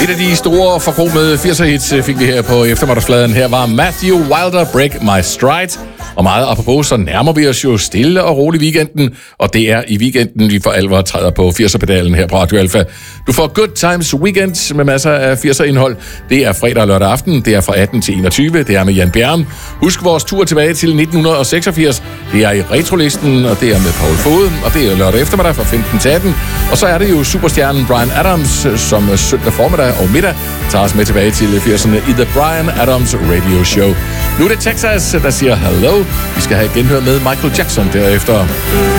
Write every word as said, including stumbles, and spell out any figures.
Et af de store forkromede firser-hits fik vi her på eftermiddagsfladen. Her var Matthew Wilder, Break My Stride. Og meget apropos, så nærmer vi os jo stille og roligt weekenden. Og det er i weekenden, vi for alvor træder på firser-pedalen her på Radio Alpha. Du får Good Times Weekend med masser af firser-indhold. Det er fredag og lørdag aften. Det er fra atten til enogtyve. Det er med Jan Bjerm. Husk vores tur tilbage til nitten seksogfirs. Det er i Retrolisten, og det er med Paul Fod. Og det er lørdag eftermiddag fra femten til atten. Og så er det jo superstjernen Bryan Adams, som søndag formiddag og middag tager os med tilbage til firserne i The Bryan Adams Radio Show. Nu er det Texas, der siger hello. Vi skal have genhør med Michael Jackson derefter.